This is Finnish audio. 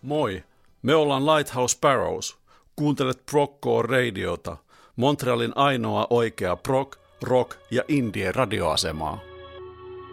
Moi, me ollaan Lighthouse Sparrows. Kuuntelet Progcore Radiota, Montrealin ainoa oikea prog, rock ja indie radioasemaa.